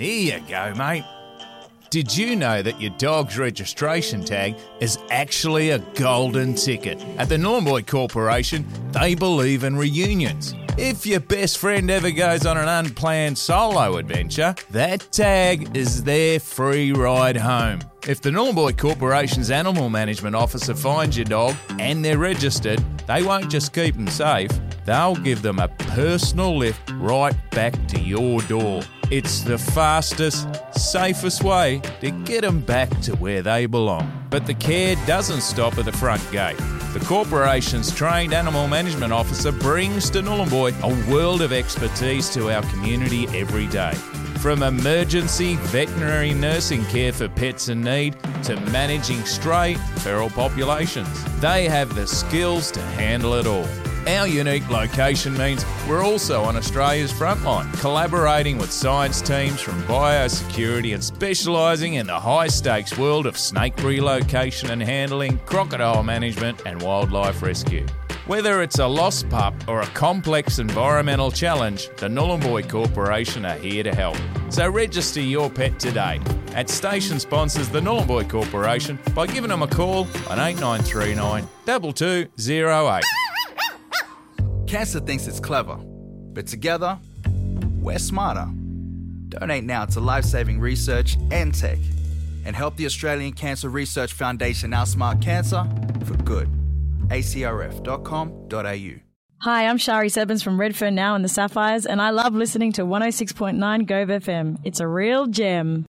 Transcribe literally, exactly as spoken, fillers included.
Here you go, mate. Did you know that your dog's registration tag is actually a golden ticket? At the Nhulunbuy Corporation, they believe in reunions. If your best friend ever goes on an unplanned solo adventure, that tag is their free ride home. If the Nhulunbuy Corporation's Animal Management Officer finds your dog and they're registered, they won't just keep them safe, they'll give them a personal lift right back to your door. It's the fastest, safest way to get them back to where they belong. But the care doesn't stop at the front gate. The corporation's trained animal management officer brings to Nhulunbuy a world of expertise to our community every day. From emergency veterinary nursing care for pets in need to managing stray feral populations, they have the skills to handle it all. Our unique location means we're also on Australia's frontline, collaborating with science teams from biosecurity and specialising in the high-stakes world of snake relocation and handling, crocodile management and wildlife rescue. Whether it's a lost pup or a complex environmental challenge, the Nhulunbuy Corporation are here to help. So register your pet today. At Station sponsors the Nhulunbuy Corporation by giving them a call on eight nine three nine, two two zero eight. Cancer thinks it's clever, but together, we're smarter. Donate now to life-saving research and tech, and help the Australian Cancer Research Foundation outsmart cancer for good. a c r f dot com dot a u. Hi, I'm Shari Sebens from Redfern Now and the Sapphires, and I love listening to one oh six point nine Gove F M. It's a real gem.